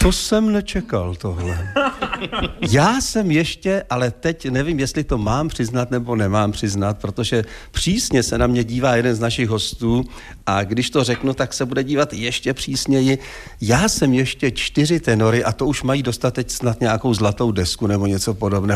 To jsem nečekal tohle. Já jsem ještě, ale teď nevím, jestli to mám přiznat nebo nemám přiznat, protože přísně se na mě dívá jeden z našich hostů a když to řeknu, tak se bude dívat ještě přísněji. Já jsem ještě 4 tenory a to už mají dostat teď snad nějakou zlatou desku nebo něco podobného.